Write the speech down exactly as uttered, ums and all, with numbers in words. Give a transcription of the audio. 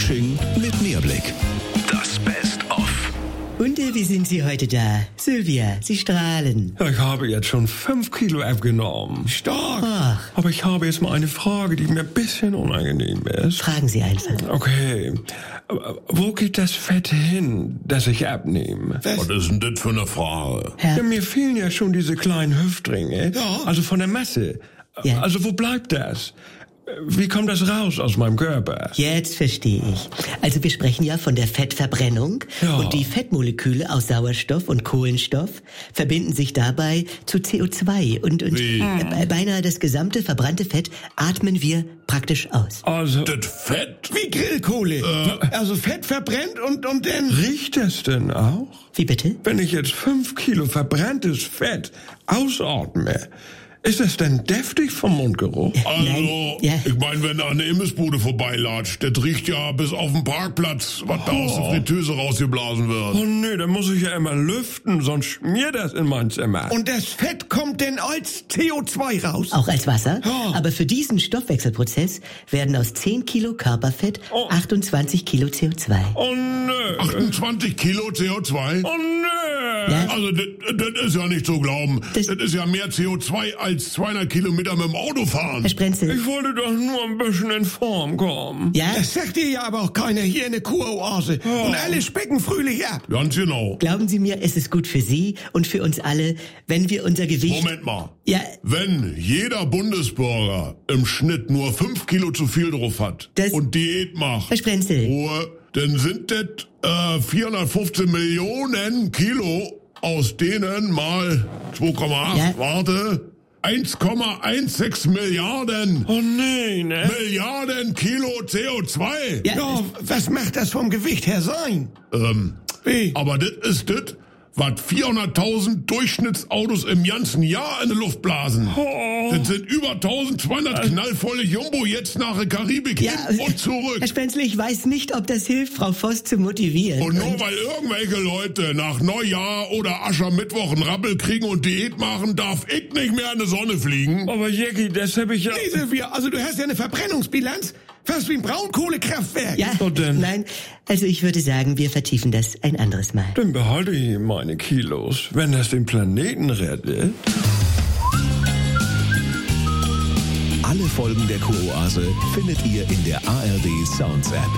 Fasching mit Mehrblick. Das Best-of. Und äh, wie sind Sie heute da? Sylvia, Sie strahlen. Ich habe jetzt schon fünf Kilo abgenommen. Stark. Ach. Aber ich habe jetzt mal eine Frage, die mir ein bisschen unangenehm ist. Fragen Sie einfach. Okay. Wo geht das Fett hin, das ich abnehme? Was ist denn das für eine Frage? Herr? Ja, mir fehlen ja schon diese kleinen Hüftringe. Ja. Also von der Masse. Ja. Also wo bleibt das? Wie kommt das raus aus meinem Körper? Jetzt verstehe ich. Also wir sprechen ja von der Fettverbrennung. Ja. Und die Fettmoleküle aus Sauerstoff und Kohlenstoff verbinden sich dabei zu C O zwei. Und, und Wie? äh, beinahe das gesamte verbrannte Fett atmen wir praktisch aus. Also, Das Fett? Wie Grillkohle. Äh. Also Fett verbrennt und, und dann... riecht das denn auch? Wie bitte? Wenn ich jetzt fünf Kilo verbranntes Fett ausatme, ist das denn deftig vom Mundgeruch? Also, Nein, ja. ich meine, wenn da eine Imbissbude vorbeilatscht, das riecht ja bis auf den Parkplatz, was da aus der Fritteuse rausgeblasen wird. Oh nee, da muss ich ja immer lüften, sonst schmiert das in mein Zimmer. Und das Fett kommt denn als C O zwei raus. Auch als Wasser. Ja. Aber für diesen Stoffwechselprozess werden aus zehn Kilo Körperfett Oh. achtundzwanzig Kilo C O zwei. Oh nö. achtundzwanzig Kilo C O zwei? Oh nö. Ja. Also, das, das ist ja nicht zu glauben. Das- Das, ist ja mehr C O zwei als zweihundert Kilometer mit dem Auto fahren. Herr Sprenzel. Ich wollte doch nur ein bisschen in Form kommen. Ja? Das sagt dir ja aber auch keiner hier in der Kuroase. Und alle specken fröhlich ab. Ganz genau. Glauben Sie mir, es ist gut für Sie und für uns alle, wenn wir unser Gewicht... Moment mal. Ja, Wenn jeder Bundesbürger im Schnitt nur fünf Kilo zu viel drauf hat Das- und Diät macht, Herr Sprenzel. Ruhe, dann sind das äh, vierhundertfünfzehn Millionen Kilo, aus denen mal zwei Komma acht, Ja. warte, eins Komma sechzehn Milliarden, Oh nee, ne? Milliarden Kilo C O zwei. Ja. Ja, was macht das vom Gewicht her sein? Ähm, Wie? aber das ist das, was vierhunderttausend Durchschnittsautos im ganzen Jahr in die Luft blasen. Oh. Das sind über eintausendzweihundert knallvolle Jumbo jetzt nach der Karibik Ja, hin und zurück. Herr Sprenzel, ich weiß nicht, ob das hilft, Frau Voss zu motivieren. Und nur weil irgendwelche Leute nach Neujahr oder Aschermittwoch einen Rappel kriegen und Diät machen, darf ich nicht mehr in die Sonne fliegen. Aber Jackie, das habe ich ja... Nee, Silvia, also du hast ja eine Verbrennungsbilanz fast wie ein Braunkohlekraftwerk. Ja, So denn? nein, also ich würde sagen, wir vertiefen das ein anderes Mal. Dann behalte ich meine Kilos, wenn das den Planeten rettet. Alle Folgen der Kuroase findet ihr in der A R D Sounds App.